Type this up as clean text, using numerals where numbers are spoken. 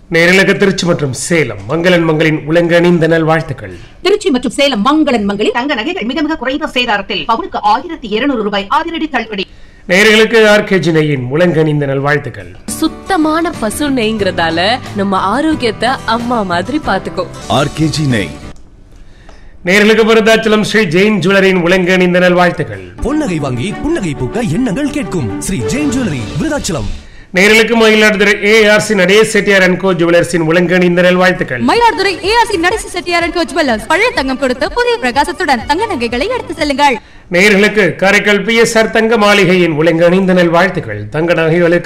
நேரலக திருச்சி மற்றும் சேலம் மங்களன் மங்களின் உலங்கணிந்த நல் வாழ்த்துக்கள். திருச்சி மற்றும் சேலம் மங்களன் மங்களில் தங்க நகைகள் மிக மிக குறைந்த சேதாரத்தில் பவுனுக்கு 1200 ரூபாய் அதிரடி தள்ளுபடி. நேயர்களுக்கு ஆர்கேஜி நெய்யின் உலங்கணிந்த நல் வாழ்த்துக்கள். சுத்தமான பசு நெய்ங்கிறதால நம்ம ஆரோக்கியத்தை அம்மா மாதிரி பாத்துக்கோ. ஆர்கேஜி நெய். நேயர்களுக்கு விருதாச்சலம் ஸ்ரீ ஜெயின் ஜுவல்லரியின் உலங்கணிந்த நல் வாழ்த்துக்கள். பொன்னகை வாங்கி புன்னகை பூக்க எண்ணங்கள் கேட்கும் ஸ்ரீ ஜெயின் ஜுவல்லரி விருதாச்சலம். நேயர்களுக்கு மயிலாடுதுறை ஏஆர்சி நடேஷ் செட்டியார் அண்ட் கோ ஜுவல்லர்ஸின் உலங்கணிந்த நல் வாழ்த்துக்கள். Mayiladuthurai ARC Natesh Chettiar and go jewellers பழைய தங்கம் கொடுத்து புதிய பிரகாசத்துடன் தங்க நகைகளை எடுத்து செல்லுங்கள். நேயர்களுக்கு காரைக்கால் பிஎஸ்ஆர் தங்க மாளிகையின் உலங்கணிந்த நல் வாழ்த்துக்கள். தங்க நகைகளுக்கு